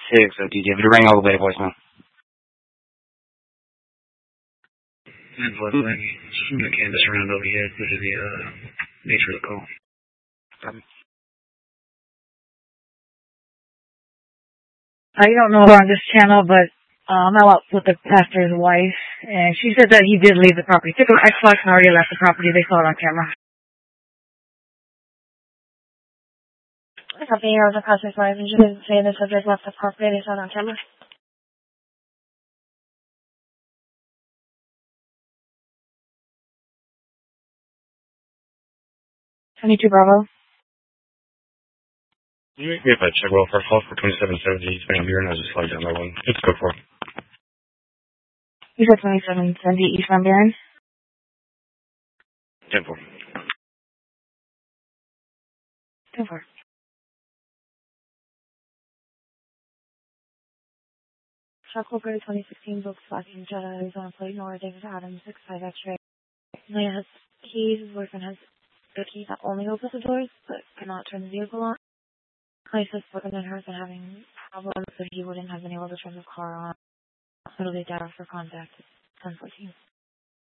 DJ, but it rang all the way to voicemail. And Bloodline, just moving the canvas around over here due to the nature of the call. I don't know her on this channel, but I'm out with the pastor's wife, and she said that he did leave the property. Took an Xbox and already left the property. They saw it on camera. Copy, I was a pastor's wife, and she didn't say the subject left the property. They saw it on camera. 22 Bravo. You make me up at check well for a call for 2770 East Van Buren. I was just slide down that one. It's good for. You said 2770 East Van Buren? 10-4. 10-4. Truck Walker 2016 Volkswagen Jetta, Arizona plate, Nora David Adams, 65 X-ray. Leah has keys. His boyfriend has the key that only opens the doors, but cannot turn the vehicle on. Clay says boyfriend and her have been having problems, so he wouldn't have been able to turn the car on. Literally data for contact. 1014.